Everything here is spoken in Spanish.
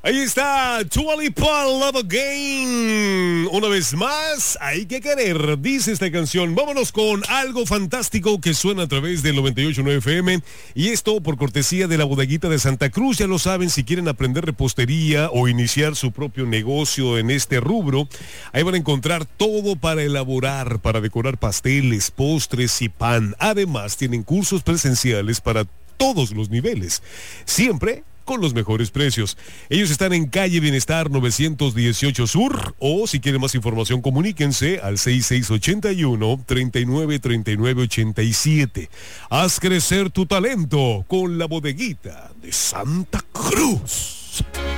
Ahí está, Dua Lipa, Love Again. Una vez más, hay que querer, dice esta canción. Vámonos con algo fantástico que suena a través del 98.9 FM. Y esto por cortesía de la Bodeguita de Santa Cruz. Ya lo saben, si quieren aprender repostería o iniciar su propio negocio en este rubro, ahí van a encontrar todo para elaborar, para decorar pasteles, postres y pan. Además, tienen cursos presenciales para todos los niveles. Siempre con los mejores precios. Ellos están en calle Bienestar 918 Sur, o si quieren más información comuníquense al 6681-393987. Haz crecer tu talento con la Bodeguita de Santa Cruz.